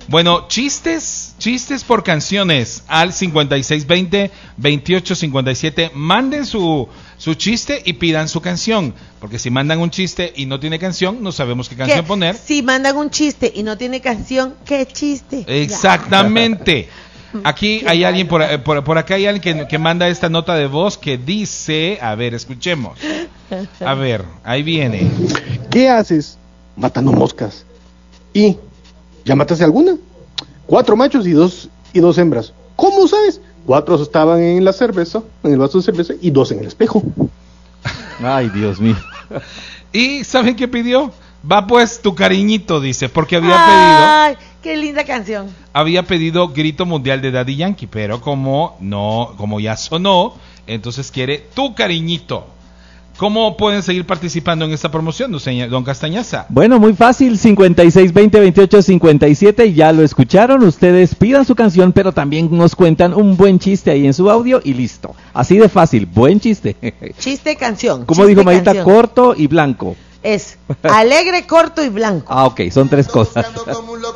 Bueno, chistes por canciones al 5620-2857. Manden su chiste y pidan su canción. Porque si mandan un chiste y no tiene canción, no sabemos qué canción poner. Si mandan un chiste y no tiene canción, ¿qué chiste? Exactamente. Aquí hay alguien, por acá hay alguien que manda esta nota de voz que dice, a ver, escuchemos. A ver, ahí viene. ¿Qué haces? Matando moscas. ¿Y ya mataste alguna? 4 machos y dos hembras. ¿Cómo sabes? 4 estaban en la cerveza, en el vaso de cerveza, y 2 en el espejo. Ay, Dios mío. ¿Y saben qué pidió? Va pues tu cariñito, dice, porque ¡Ay, qué linda canción! Había pedido Grito Mundial de Daddy Yankee, pero como ya sonó, entonces quiere tu cariñito. ¿Cómo pueden seguir participando en esta promoción, don Castañaza? Bueno, muy fácil, 5620-2857, ya lo escucharon, ustedes pidan su canción, pero también nos cuentan un buen chiste ahí en su audio y listo. Así de fácil, buen chiste. Chiste, canción. Como dijo Mayita, corto y blanco. Es alegre, corto y blanco. Ah, ok, son 3 cosas.